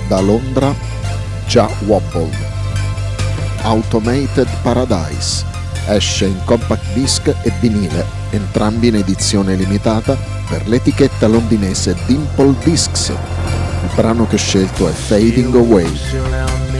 Da Londra, Jah Wobble. Automated Paradise esce in compact disc e vinile, entrambi in edizione limitata per l'etichetta londinese Dimple Discs. Il brano che ho scelto è Fading Away.